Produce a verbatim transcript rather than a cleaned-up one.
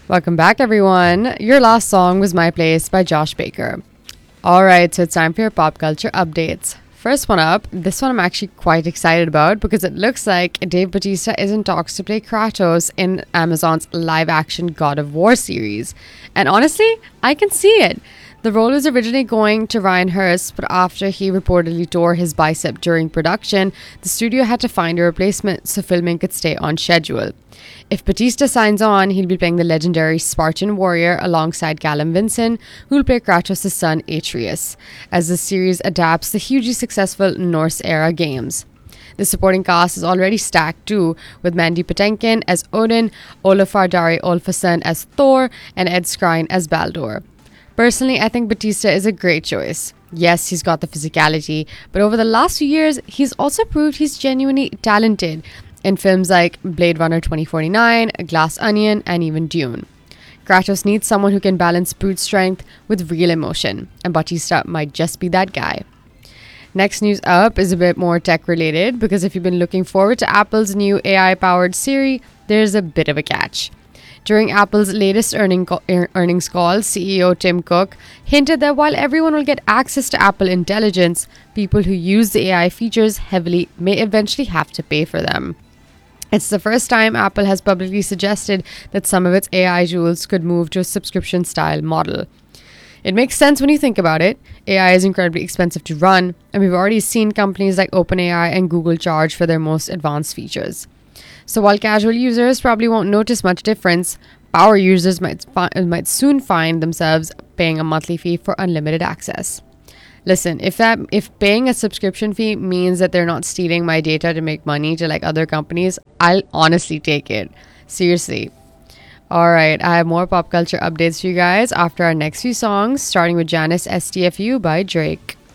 Welcome back, everyone. Your last song was My Place by Josh Baker. Alright, so it's time for your pop culture updates. First one up, this one I'm actually quite excited about because it looks like Dave Bautista is in talks to play Kratos in Amazon's live-action God of War series. And honestly, I can see it. The role was originally going to Ryan Hurst, but after he reportedly tore his bicep during production, the studio had to find a replacement so filming could stay on schedule. If Batista signs on, he'll be playing the legendary Spartan warrior alongside Callum Vinson, who will play Kratos' son Atreus, as the series adapts the hugely successful Norse-era games. The supporting cast is already stacked too, with Mandy Patinkin as Odin, Olafur Darri Olfason as Thor, and Ed Skrein as Baldur. Personally, I think Batista is a great choice. Yes, he's got the physicality, but over the last few years, he's also proved he's genuinely talented in films like Blade Runner twenty forty-nine, Glass Onion, and even Dune. Kratos needs someone who can balance brute strength with real emotion, and Bautista might just be that guy. Next news up is a bit more tech related, because if you've been looking forward to Apple's new A I-powered Siri, there's a bit of a catch. During Apple's latest earning co- earnings call, C E O Tim Cook hinted that while everyone will get access to Apple Intelligence, people who use the A I features heavily may eventually have to pay for them. It's the first time Apple has publicly suggested that some of its A I tools could move to a subscription-style model. It makes sense when you think about it. A I is incredibly expensive to run, and we've already seen companies like OpenAI and Google charge for their most advanced features. So while casual users probably won't notice much difference, power users might fi- might soon find themselves paying a monthly fee for unlimited access. Listen, if that if paying a subscription fee means that they're not stealing my data to make money to like other companies, I'll honestly take it. Seriously. All right, I have more pop culture updates for you guys after our next few songs, starting with Janice S T F U by Drake.